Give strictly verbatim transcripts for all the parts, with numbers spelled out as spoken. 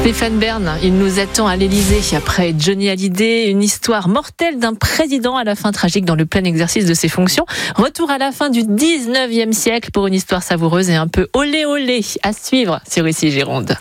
Stéphane Bern, il nous attend à l'Élysée après Johnny Hallyday, une histoire mortelle d'un président à la fin tragique dans le plein exercice de ses fonctions. Retour à la fin du dix-neuvième siècle pour une histoire savoureuse et un peu olé olé à suivre sur Ici Gironde.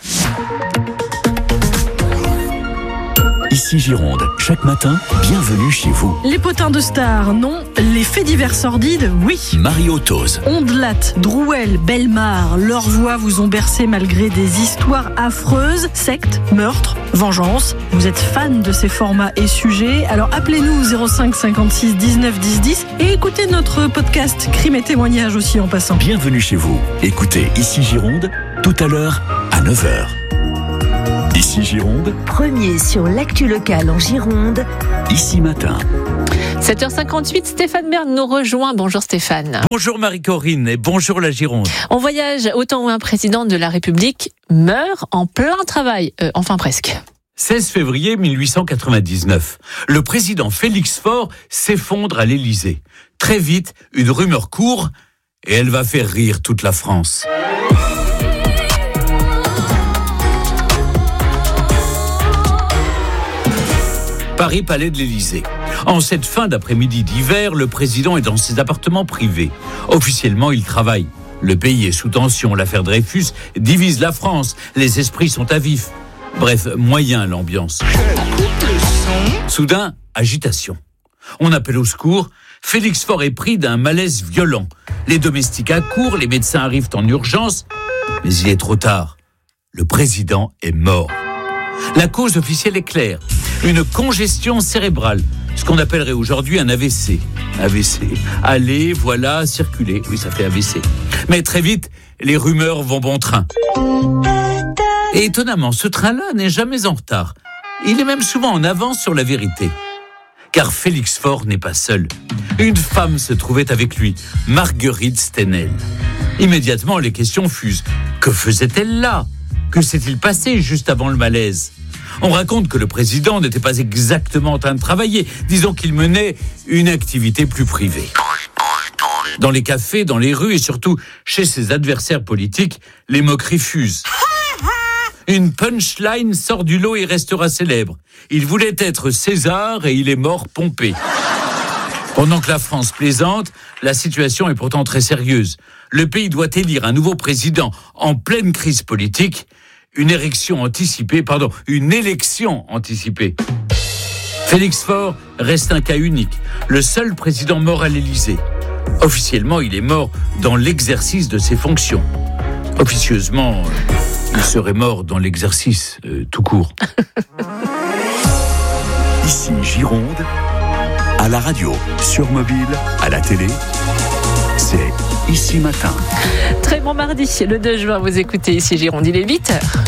Ici Gironde, chaque matin, bienvenue chez vous. Les potins de stars, non. Les faits divers sordides, oui. Mario Tose. Ondelat, Drouel, Bellemare, leurs voix vous ont bercé malgré des histoires affreuses, sectes, meurtres, vengeance. Vous êtes fan de ces formats et sujets, alors appelez-nous au zéro cinq cinquante-six dix-neuf dix dix et écoutez notre podcast Crime et témoignages aussi en passant. Bienvenue chez vous. Écoutez Ici Gironde, tout à l'heure à neuf heures. Ici Gironde, premier sur l'actu locale en Gironde, Ici Matin. sept heures cinquante-huit, Stéphane Bern nous rejoint. Bonjour Stéphane. Bonjour Marie-Corinne et bonjour la Gironde. On voyage au temps où un président de la République meurt en plein travail, euh, enfin presque. seize février mille huit cent quatre-vingt-dix-neuf, le président Félix Faure s'effondre à l'Élysée. Très vite, une rumeur court et elle va faire rire toute la France. Paris, palais de l'Élysée. En cette fin d'après-midi d'hiver, le président est dans ses appartements privés. Officiellement, il travaille. Le pays est sous tension. L'affaire Dreyfus divise la France. Les esprits sont à vif. Bref, moyen l'ambiance. Soudain, agitation. On appelle au secours. Félix Faure est pris d'un malaise violent. Les domestiques accourent, les médecins arrivent en urgence. Mais il est trop tard. Le président est mort. La cause officielle est claire. Une congestion cérébrale, ce qu'on appellerait aujourd'hui un A V C. A V C. Aller, voilà, circuler. Oui, ça fait A V C. Mais très vite, les rumeurs vont bon train. Et étonnamment, ce train-là n'est jamais en retard. Il est même souvent en avance sur la vérité. Car Félix Faure n'est pas seul. Une femme se trouvait avec lui, Marguerite Stenel. Immédiatement, les questions fusent. Que faisait-elle là ? Que s'est-il passé juste avant le malaise ? On raconte que le président n'était pas exactement en train de travailler. Disons qu'il menait une activité plus privée. Dans les cafés, dans les rues et surtout chez ses adversaires politiques, les moqueries fusent. Une punchline sort du lot et restera célèbre. Il voulait être César et il est mort Pompée. Pendant que la France plaisante, la situation est pourtant très sérieuse. Le pays doit élire un nouveau président en pleine crise politique. Une élection anticipée, pardon, une élection anticipée. Félix Faure reste un cas unique, le seul président mort à l'Élysée. Officiellement, il est mort dans l'exercice de ses fonctions. Officieusement, il serait mort dans l'exercice euh, tout court. Ici Gironde, à la radio, sur mobile, à la télé, c'est Ici Matin. Très bon mardi, le deux juin, vous écoutez Ici Gironde, il est huit heures.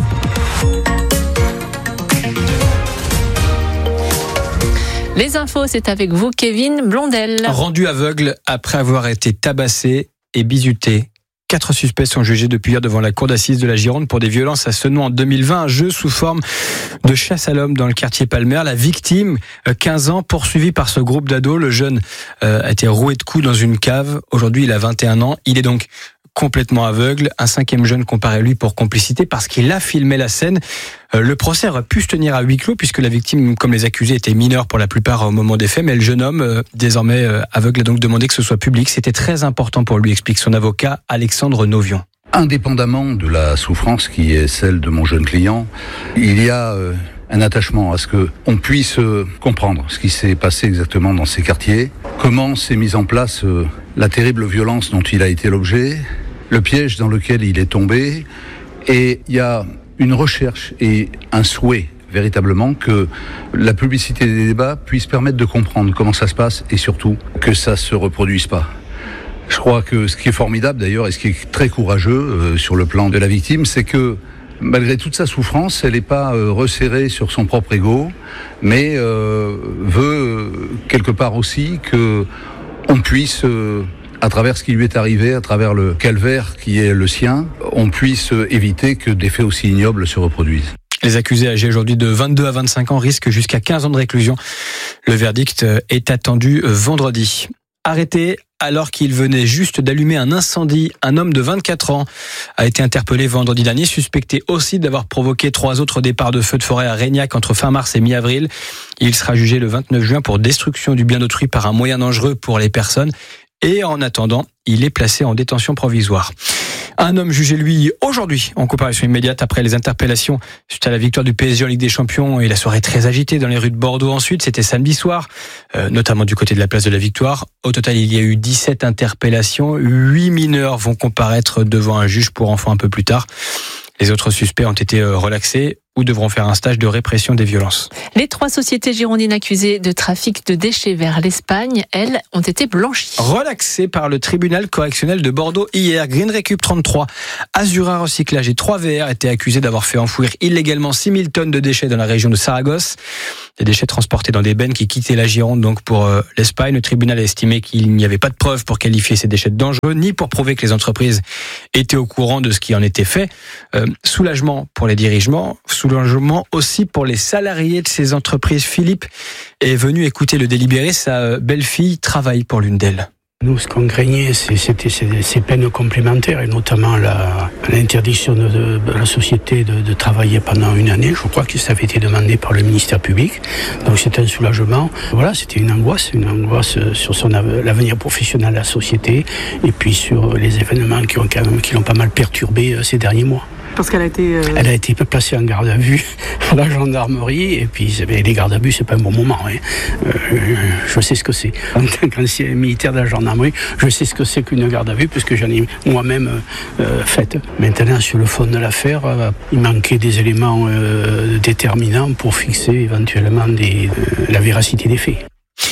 Les infos, c'est avec vous, Kevin Blondel. Rendu aveugle après avoir été tabassé et bizuté. Quatre suspects sont jugés depuis hier devant la cour d'assises de la Gironde pour des violences à Senon en deux mille vingt, un jeu sous forme de chasse à l'homme dans le quartier Palmer. La victime, quinze ans, poursuivi par ce groupe d'ados. Le jeune a été roué de coups dans une cave. Aujourd'hui, il a vingt et un ans. Il est donc complètement aveugle. Un cinquième jeune comparé à lui pour complicité parce qu'il a filmé la scène. Le procès aurait pu se tenir à huis clos puisque la victime, comme les accusés, étaient mineurs pour la plupart au moment des faits. Mais le jeune homme, désormais aveugle, a donc demandé que ce soit public. C'était très important pour lui, explique son avocat Alexandre Novion. Indépendamment de la souffrance qui est celle de mon jeune client, il y a euh, un attachement à ce qu'on puisse euh, comprendre ce qui s'est passé exactement dans ces quartiers, comment s'est mise en place euh, la terrible violence dont il a été l'objet, le piège dans lequel il est tombé, et il y a une recherche et un souhait véritablement que la publicité des débats puisse permettre de comprendre comment ça se passe et surtout que ça se reproduise pas. Je crois que ce qui est formidable d'ailleurs et ce qui est très courageux euh, sur le plan de la victime, c'est que malgré toute sa souffrance, elle n'est pas euh, resserrée sur son propre ego, mais euh, veut euh, quelque part aussi que on puisse, euh, à travers ce qui lui est arrivé, à travers le calvaire qui est le sien, on puisse euh, éviter que des faits aussi ignobles se reproduisent. Les accusés âgés aujourd'hui de vingt-deux à vingt-cinq ans risquent jusqu'à quinze ans de réclusion. Le verdict est attendu vendredi. Arrêté alors qu'il venait juste d'allumer un incendie. Un homme de vingt-quatre ans a été interpellé vendredi dernier, suspecté aussi d'avoir provoqué trois autres départs de feux de forêt à Régnac entre fin mars et mi-avril. Il sera jugé le vingt-neuf juin pour destruction du bien d'autrui par un moyen dangereux pour les personnes. Et en attendant, il est placé en détention provisoire. Un homme jugé, lui, aujourd'hui, en comparution immédiate après les interpellations suite à la victoire du P S G en Ligue des Champions et la soirée très agitée dans les rues de Bordeaux ensuite. C'était samedi soir, euh, notamment du côté de la place de la Victoire. Au total, il y a eu dix-sept interpellations. huit mineurs vont comparaître devant un juge pour enfants un peu plus tard. Les autres suspects ont été relaxés ou devront faire un stage de répression des violences. Les trois sociétés girondines accusées de trafic de déchets vers l'Espagne, elles, ont été blanchies. Relaxées par le tribunal correctionnel de Bordeaux hier, Green Recup trente-trois, Azura Recyclage et trois V R étaient accusés d'avoir fait enfouir illégalement six mille tonnes de déchets dans la région de Saragosse. Des déchets transportés dans des bennes qui quittaient la Gironde donc pour euh, l'Espagne. Le tribunal a estimé qu'il n'y avait pas de preuves pour qualifier ces déchets de dangereux, ni pour prouver que les entreprises étaient au courant de ce qui en était fait. Euh, soulagement pour les dirigeants, soulagement aussi pour les salariés de ces entreprises. Philippe est venu écouter le délibéré. Sa belle-fille travaille pour l'une d'elles. Nous, ce qu'on craignait, c'était ces peines complémentaires et notamment la, l'interdiction de, de la société de, de travailler pendant une année. Je crois que ça avait été demandé par le ministère public. Donc c'était un soulagement. Voilà, c'était une angoisse, une angoisse sur son l'avenir professionnel de la société et puis sur les événements qui ont quand même, qui l'ont pas mal perturbé ces derniers mois. Parce qu'elle a été... Euh... Elle a été placée en garde à vue à la gendarmerie, et puis les gardes à vue, c'est pas un bon moment. Hein. Euh, je sais ce que c'est. En tant qu'ancien militaire de la gendarmerie, je sais ce que c'est qu'une garde à vue, puisque j'en ai moi-même euh, faite. Maintenant, sur le fond de l'affaire, euh, il manquait des éléments euh, déterminants pour fixer éventuellement des, euh, la véracité des faits.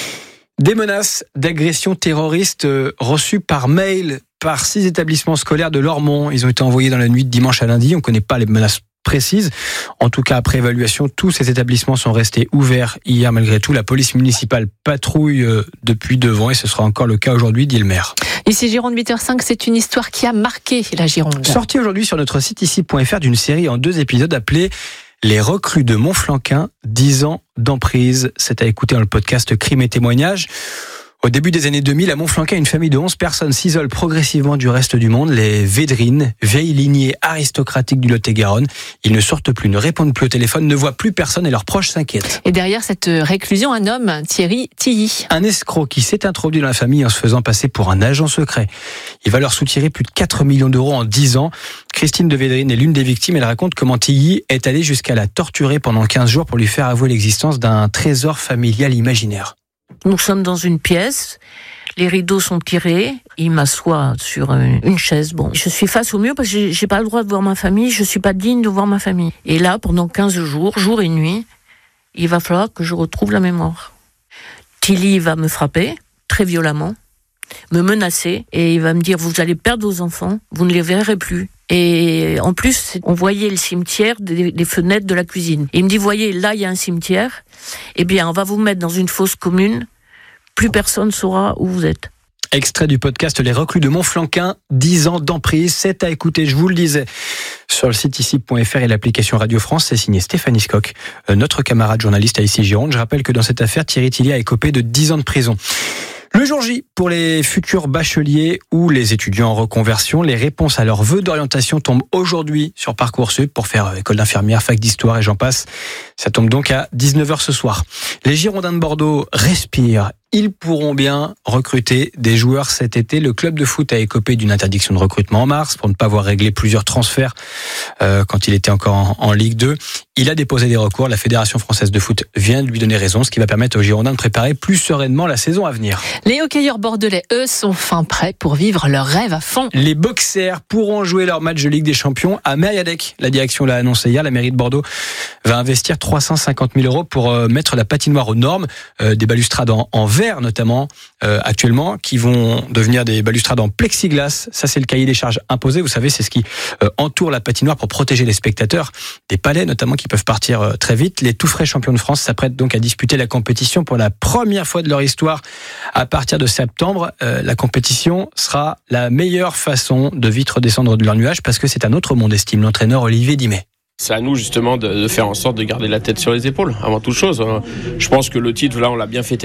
Des menaces d'agression terroriste reçues par mail par six établissements scolaires de Lormont. Ils ont été envoyés dans la nuit de dimanche à lundi. On ne connaît pas les menaces précises. En tout cas, après évaluation, tous ces établissements sont restés ouverts hier malgré tout. La police municipale patrouille depuis devant et ce sera encore le cas aujourd'hui, dit le maire. Ici Gironde, huit heures cinq, c'est une histoire qui a marqué la Gironde. Sortie aujourd'hui sur notre site ici point f r d'une série en deux épisodes appelée Les recrues de Montflanquin, dix ans d'emprise. C'est à écouter dans le podcast Crime et témoignages. Au début des années deux mille, à Montflanquin, une famille de onze personnes s'isole progressivement du reste du monde. Les Védrines, vieille lignée aristocratique du Lot-et-Garonne. Ils ne sortent plus, ne répondent plus au téléphone, ne voient plus personne et leurs proches s'inquiètent. Et derrière cette réclusion, un homme, Thierry Tilly. Un escroc qui s'est introduit dans la famille en se faisant passer pour un agent secret. Il va leur soutirer plus de quatre millions d'euros en dix ans. Christine de Védrine est l'une des victimes. Elle raconte comment Tilly est allé jusqu'à la torturer pendant quinze jours pour lui faire avouer l'existence d'un trésor familial imaginaire. Nous sommes dans une pièce, les rideaux sont tirés, il m'assoit sur une chaise. Bon, je suis face au mur parce que j'ai pas le droit de voir ma famille, je suis pas digne de voir ma famille. Et là, pendant quinze jours, jour et nuit, il va falloir que je retrouve la mémoire. Tilly va me frapper, très violemment, me menacer, et il va me dire, vous allez perdre vos enfants, vous ne les verrez plus. Et en plus, on voyait le cimetière des, des fenêtres de la cuisine. Il me dit, voyez, là, il y a un cimetière, eh bien, on va vous mettre dans une fosse commune, plus personne saura où vous êtes. Extrait du podcast Les recrues de Montflanquin, dix ans d'emprise, c'est à écouter, je vous le disais, sur le site ici point f r et l'application Radio France. C'est signé Stéphanie Scocq, notre camarade journaliste à Ici Gironde. Je rappelle que dans cette affaire, Thierry Tilly a écopé de dix ans de prison. Le jour J, pour les futurs bacheliers ou les étudiants en reconversion, les réponses à leurs vœux d'orientation tombent aujourd'hui sur Parcoursup pour faire école d'infirmière, fac d'histoire et j'en passe. Ça tombe donc à dix-neuf heures ce soir. Les Girondins de Bordeaux respirent. Ils pourront bien recruter des joueurs cet été. Le club de foot a écopé d'une interdiction de recrutement en mars pour ne pas avoir réglé plusieurs transferts euh, quand il était encore en, en Ligue deux. Il a déposé des recours. La Fédération française de foot vient de lui donner raison, ce qui va permettre aux Girondins de préparer plus sereinement la saison à venir. Les hockeyeurs bordelais, eux, sont fin prêts pour vivre leur rêve à fond. Les boxers pourront jouer leur match de Ligue des Champions à Mériadec. La direction l'a annoncé hier. La mairie de Bordeaux va investir trois cent cinquante mille euros pour euh, mettre la patinoire aux normes. Euh, des balustrades en, en verre notamment euh, actuellement, qui vont devenir des balustrades en plexiglas. Ça, c'est le cahier des charges imposé. Vous savez, c'est ce qui euh, entoure la patinoire pour protéger les spectateurs. Des palets notamment qui peuvent partir euh, très vite. Les tout frais champions de France s'apprêtent donc à disputer la compétition pour la première fois de leur histoire à partir de septembre. Euh, la compétition sera la meilleure façon de vite redescendre de leur nuage parce que c'est un autre monde, estime l'entraîneur Olivier Dimet. C'est à nous justement de, de faire en sorte de garder la tête sur les épaules avant toute chose. Je pense que le titre là on l'a bien fêté.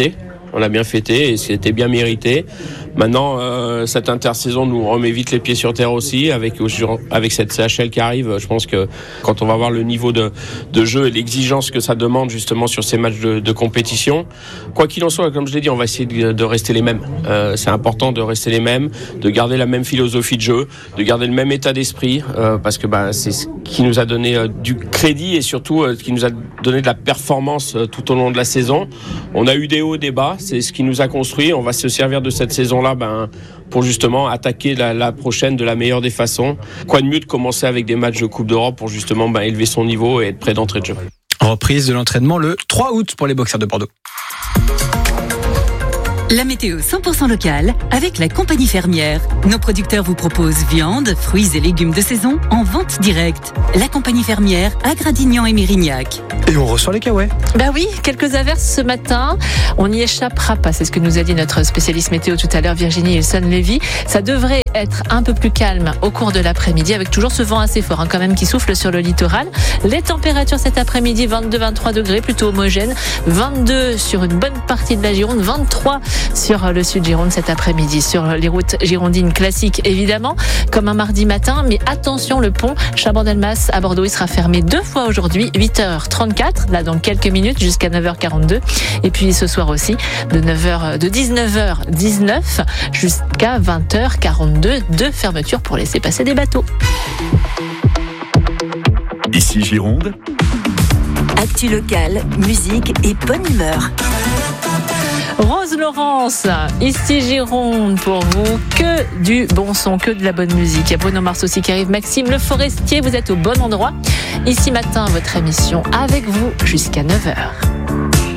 On a bien fêté et c'était bien mérité. Maintenant, euh, cette intersaison nous remet vite les pieds sur terre aussi, avec, avec cette C H L qui arrive. Je pense que quand on va voir le niveau de, de jeu et l'exigence que ça demande justement sur ces matchs de, de compétition, quoi qu'il en soit, comme je l'ai dit, on va essayer de, de rester les mêmes. Euh, c'est important de rester les mêmes, de garder la même philosophie de jeu, de garder le même état d'esprit, euh, parce que bah, c'est ce qui nous a donné euh, du crédit et surtout euh, qui nous a donné de la performance euh, tout au long de la saison. On a eu des hauts, des bas, c'est ce qui nous a construit. On va se servir de cette saison-là ben, pour justement attaquer la, la prochaine de la meilleure des façons. Quoi de mieux de commencer avec des matchs de Coupe d'Europe pour justement ben, élever son niveau et être prêt d'entrée de jeu. Reprise de l'entraînement le trois août pour les boxeurs de Bordeaux. La météo cent pour cent locale avec la compagnie fermière. Nos producteurs vous proposent viande, fruits et légumes de saison en vente directe. La compagnie fermière à Gradignan et Mérignac. Et on reçoit les Kawaii. Ben oui, quelques averses ce matin. On n'y échappera pas. C'est ce que nous a dit notre spécialiste météo tout à l'heure, Virginie Ilson-Lévy. Ça devrait être un peu plus calme au cours de l'après-midi avec toujours ce vent assez fort hein, quand même qui souffle sur le littoral. Les températures cet après-midi, vingt-deux à vingt-trois degrés, plutôt homogène. vingt-deux sur une bonne partie de la Gironde, vingt-trois sur le sud Gironde cet après-midi. Sur les routes girondines classiques, évidemment, comme un mardi matin. Mais attention, le pont Chaban-Delmas à Bordeaux, il sera fermé deux fois aujourd'hui, huit heures trente-quatre, là dans quelques minutes, jusqu'à neuf heures quarante-deux. Et puis ce soir aussi, de, neuf heures, de dix-neuf heures dix-neuf jusqu'à vingt heures quarante-deux, de fermeture pour laisser passer des bateaux. Ici Gironde. Actu locale, musique et bonne humeur. Rose Laurence, ici Gironde pour vous, que du bon son, que de la bonne musique. Il y a Bruno Mars aussi qui arrive, Maxime Le Forestier, vous êtes au bon endroit. Ici Matin, votre émission avec vous jusqu'à neuf heures.